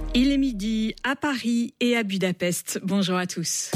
Il est midi à Paris et à Budapest. Bonjour à tous.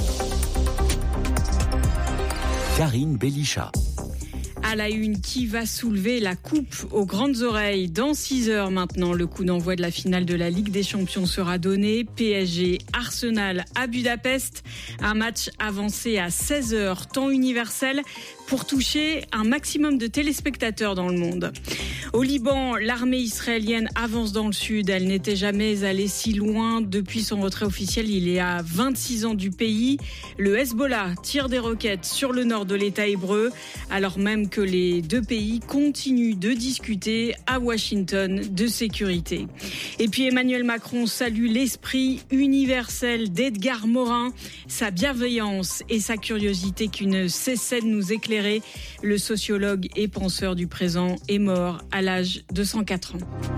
Karine Bélichat. À la une, qui va soulever la coupe aux grandes oreilles? Dans 6 heures maintenant, le coup d'envoi de la finale de la Ligue des Champions sera donné. PSG Arsenal à Budapest. Un match avancé à 16 heures, temps universel, pour toucher un maximum de téléspectateurs dans le monde. Au Liban, l'armée israélienne avance dans le sud. Elle n'était jamais allée si loin depuis son retrait officiel il y a 26 ans du pays. Le Hezbollah tire des roquettes sur le nord de l'État hébreu, alors même que les deux pays continuent de discuter à Washington de sécurité. Et puis Emmanuel Macron salue l'esprit universel d'Edgar Morin, sa bienveillance et sa curiosité qui ne cessaient de nous éclairer. Le sociologue et penseur du présent est mort à l'âge de 104 ans.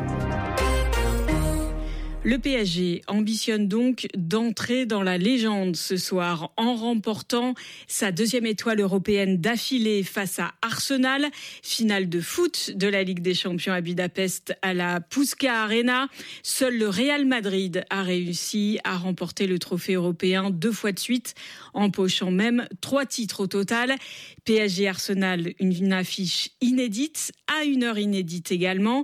Le PSG ambitionne donc d'entrer dans la légende ce soir en remportant sa 2e étoile européenne d'affilée face à Arsenal. Finale de foot de la Ligue des Champions à Budapest à la Puska Arena. Seul le Real Madrid a réussi à remporter le trophée européen 2 fois de suite, empochant même 3 titres au total. PSG Arsenal, une affiche inédite, à une heure inédite également.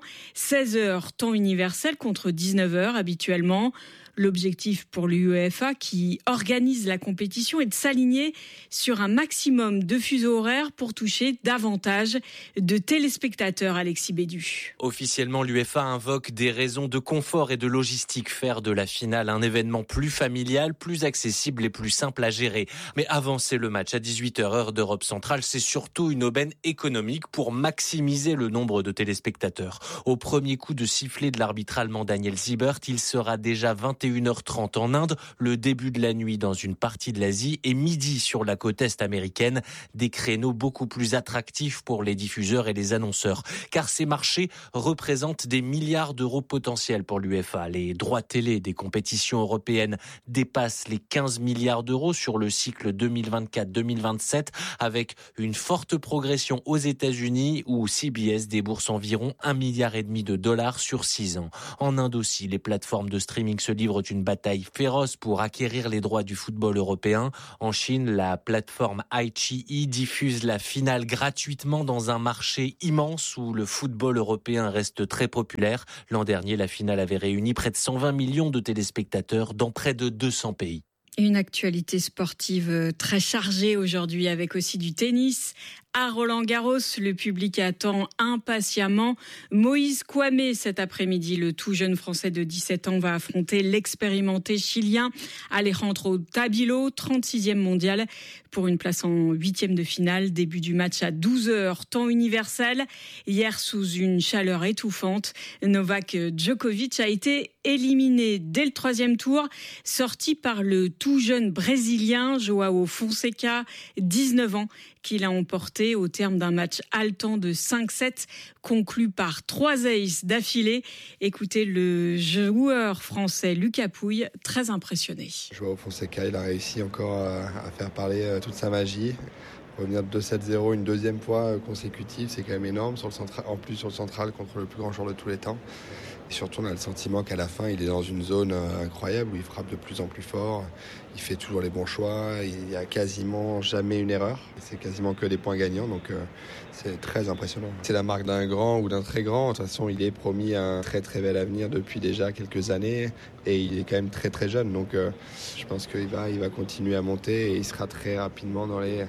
16h temps universel contre 19h habituellement. L'objectif pour l'UEFA qui organise la compétition est de s'aligner sur un maximum de fuseaux horaires pour toucher davantage de téléspectateurs, Alexis Bédu. Officiellement, l'UEFA invoque des raisons de confort et de logistique, faire de la finale un événement plus familial, plus accessible et plus simple à gérer. Mais avancer le match à 18h heure d'Europe centrale, c'est surtout une aubaine économique pour maximiser le nombre de téléspectateurs. Au premier coup de sifflet de l'arbitre allemand Daniel Siebert, il sera déjà 21h30 en Inde, le début de la nuit dans une partie de l'Asie et midi sur la côte est américaine. Des créneaux beaucoup plus attractifs pour les diffuseurs et les annonceurs. Car ces marchés représentent des milliards d'euros potentiels pour l'UEFA. Les droits télé des compétitions européennes dépassent les 15 milliards d'euros sur le cycle 2024-2027 avec une forte progression aux États-Unis où CBS débourse environ 1,5 milliard de dollars sur 6 ans. En Inde aussi, les plateformes de streaming se livrent une bataille féroce pour acquérir les droits du football européen. En Chine, la plateforme iQIYI diffuse la finale gratuitement dans un marché immense où le football européen reste très populaire. L'an dernier, la finale avait réuni près de 120 millions de téléspectateurs dans près de 200 pays. Une actualité sportive très chargée aujourd'hui avec aussi du tennis. À Roland-Garros, le public attend impatiemment Moïse Kouamé cet après-midi. Le tout jeune Français de 17 ans va affronter l'expérimenté Chilien Alejandro Tabilo, 36e mondial, pour une place en 8e de finale. Début du match à 12h, temps universel. Hier, sous une chaleur étouffante, Novak Djokovic a été éliminé dès le 3e tour, sorti par le tout jeune Brésilien João Fonseca, 19 ans, qui l'a emporté au terme d'un match haletant de 5-7, conclu par 3 aces d'affilée. Écoutez le joueur français Lucas Pouille, très impressionné. João Fonseca, il a réussi encore à faire parler toute sa magie. Revenir de 2-7-0 une 2e fois consécutive, c'est quand même énorme. En plus sur le central contre le plus grand joueur de tous les temps. Et surtout, on a le sentiment qu'à la fin, il est dans une zone incroyable où il frappe de plus en plus fort. Il fait toujours les bons choix. Il n'y a quasiment jamais une erreur. C'est quasiment que des points gagnants. Donc, c'est très impressionnant. C'est la marque d'un grand ou d'un très grand. De toute façon, il est promis un très très bel avenir depuis déjà quelques années. Et il est quand même très très jeune. Donc, je pense qu'il va continuer à monter et il sera très rapidement dans les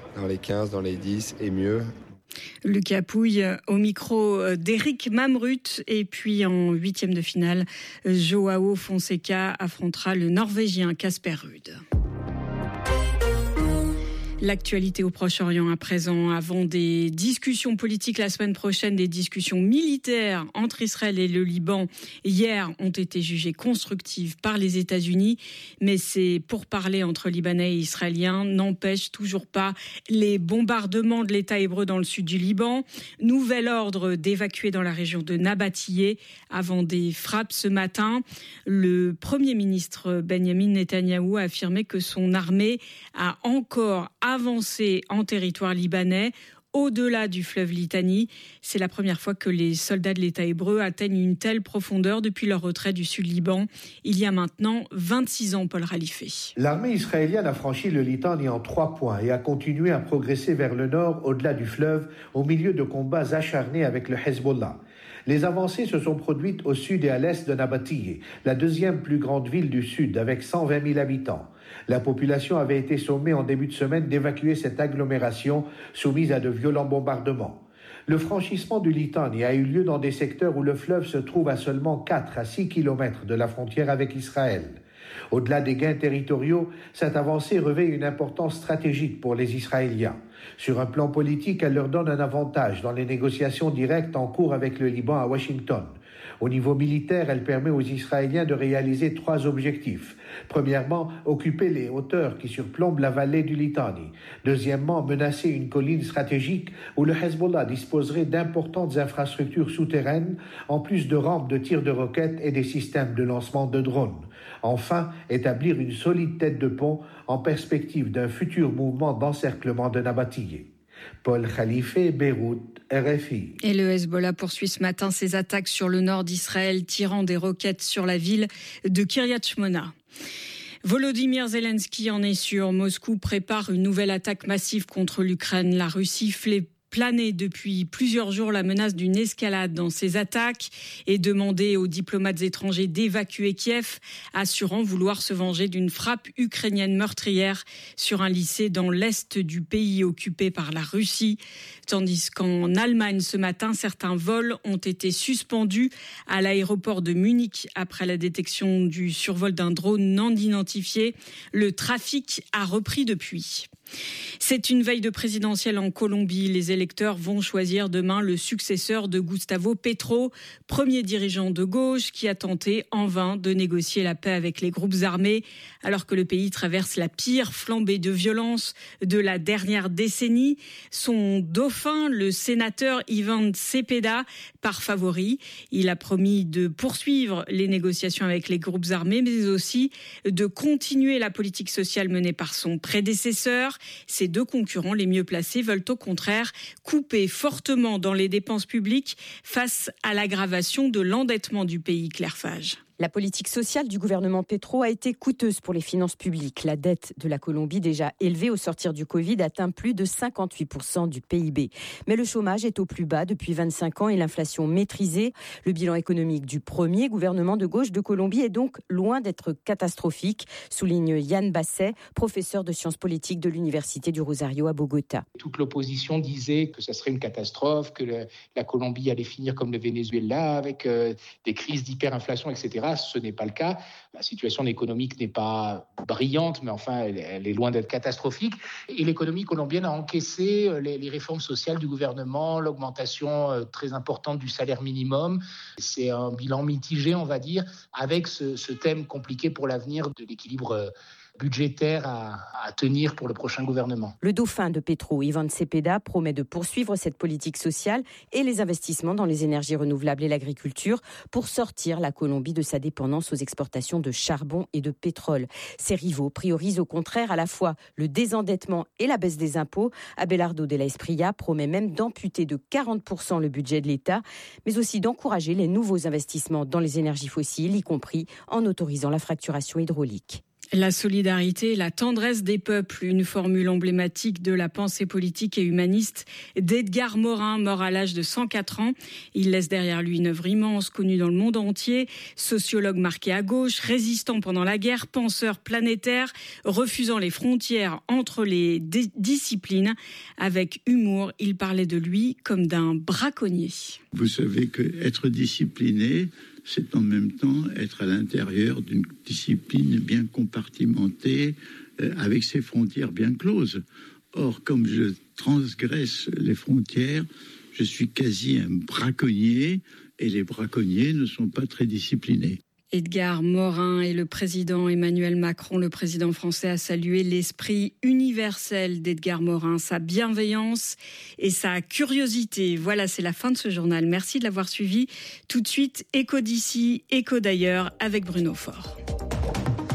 15, dans les 10 et mieux. Lucas Pouille au micro d'Éric Mamrut. Et puis en 8e de finale, João Fonseca affrontera le Norvégien Casper Ruud. L'actualité au Proche-Orient à présent, avant des discussions politiques la semaine prochaine, des discussions militaires entre Israël et le Liban, hier, ont été jugées constructives par les États-Unis. Mais ces pourparlers entre Libanais et Israéliens n'empêchent toujours pas les bombardements de l'État hébreu dans le sud du Liban. Nouvel ordre d'évacuer dans la région de Nabatillé avant des frappes ce matin. Le Premier ministre Benjamin Netanyahou a affirmé que son armée a encore avancé en territoire libanais au-delà du fleuve Litani. C'est la première fois que les soldats de l'État hébreu atteignent une telle profondeur depuis leur retrait du Sud-Liban. Il y a maintenant 26 ans, Paul Ralifé. L'armée israélienne a franchi le Litani en 3 points et a continué à progresser vers le nord, au-delà du fleuve, au milieu de combats acharnés avec le Hezbollah. Les avancées se sont produites au sud et à l'est de Nabatiyeh, la deuxième plus grande ville du sud, avec 120 000 habitants. La population avait été sommée en début de semaine d'évacuer cette agglomération soumise à de violents bombardements. Le franchissement du Litani a eu lieu dans des secteurs où le fleuve se trouve à seulement 4 à 6 kilomètres de la frontière avec Israël. Au-delà des gains territoriaux, cette avancée revêt une importance stratégique pour les Israéliens. Sur un plan politique, elle leur donne un avantage dans les négociations directes en cours avec le Liban à Washington. Au niveau militaire, elle permet aux Israéliens de réaliser 3 objectifs. Premièrement, occuper les hauteurs qui surplombent la vallée du Litani. Deuxièmement, menacer une colline stratégique où le Hezbollah disposerait d'importantes infrastructures souterraines, en plus de rampes de tir de roquettes et des systèmes de lancement de drones. Enfin, établir une solide tête de pont en perspective d'un futur mouvement d'encerclement de Nabatiyeh. Paul Khalifé, Beyrouth, RFI. Et le Hezbollah poursuit ce matin ses attaques sur le nord d'Israël, tirant des roquettes sur la ville de Kiryat Shmona. Volodymyr Zelensky en est sûr. Moscou prépare une nouvelle attaque massive contre l'Ukraine. La Russie planer depuis plusieurs jours la menace d'une escalade dans ses attaques et demander aux diplomates étrangers d'évacuer Kiev, assurant vouloir se venger d'une frappe ukrainienne meurtrière sur un lycée dans l'est du pays occupé par la Russie. Tandis qu'en Allemagne, ce matin, certains vols ont été suspendus à l'aéroport de Munich après la détection du survol d'un drone non identifié. Le trafic a repris depuis. C'est une veille de présidentielle en Colombie. Les électeurs vont choisir demain le successeur de Gustavo Petro, premier dirigeant de gauche qui a tenté en vain de négocier la paix avec les groupes armés, alors que le pays traverse la pire flambée de violence de la dernière décennie. Son dauphin, le sénateur Iván Cepeda, part favori. Il a promis de poursuivre les négociations avec les groupes armés, mais aussi de continuer la politique sociale menée par son prédécesseur. Ces deux concurrents les mieux placés veulent au contraire couper fortement dans les dépenses publiques face à l'aggravation de l'endettement du pays. Claire Fage. La politique sociale du gouvernement Petro a été coûteuse pour les finances publiques. La dette de la Colombie, déjà élevée au sortir du Covid, atteint plus de 58% du PIB. Mais le chômage est au plus bas depuis 25 ans et l'inflation maîtrisée. Le bilan économique du premier gouvernement de gauche de Colombie est donc loin d'être catastrophique, souligne Yann Basset, professeur de sciences politiques de l'Université du Rosario à Bogota. Toute l'opposition disait que ça serait une catastrophe, que la Colombie allait finir comme le Venezuela avec des crises d'hyperinflation, etc. Ce n'est pas le cas. La situation économique n'est pas brillante, mais enfin, elle est loin d'être catastrophique. Et l'économie colombienne a encaissé les réformes sociales du gouvernement, l'augmentation très importante du salaire minimum. C'est un bilan mitigé, on va dire, avec ce thème compliqué pour l'avenir de l'équilibre budgétaire à tenir pour le prochain gouvernement. Le dauphin de Petro, Iván Cepeda, promet de poursuivre cette politique sociale et les investissements dans les énergies renouvelables et l'agriculture pour sortir la Colombie de sa dépendance aux exportations de charbon et de pétrole. Ses rivaux priorisent au contraire à la fois le désendettement et la baisse des impôts. Abelardo de la Espriella promet même d'amputer de 40% le budget de l'État, mais aussi d'encourager les nouveaux investissements dans les énergies fossiles, y compris en autorisant la fracturation hydraulique. La solidarité, la tendresse des peuples, une formule emblématique de la pensée politique et humaniste d'Edgar Morin, mort à l'âge de 104 ans. Il laisse derrière lui une œuvre immense, connue dans le monde entier. Sociologue marqué à gauche, résistant pendant la guerre, penseur planétaire, refusant les frontières entre les disciplines. Avec humour, il parlait de lui comme d'un braconnier. Vous savez qu'être discipliné, c'est en même temps être à l'intérieur d'une discipline bien compartimentée, avec ses frontières bien closes. Or, comme je transgresse les frontières, je suis quasi un braconnier, et les braconniers ne sont pas très disciplinés. Edgar Morin et le président Emmanuel Macron, le président français, a salué l'esprit universel d'Edgar Morin, sa bienveillance et sa curiosité. Voilà, c'est la fin de ce journal. Merci de l'avoir suivi. Tout de suite, Écho d'ici, Écho d'ailleurs avec Bruno Faure.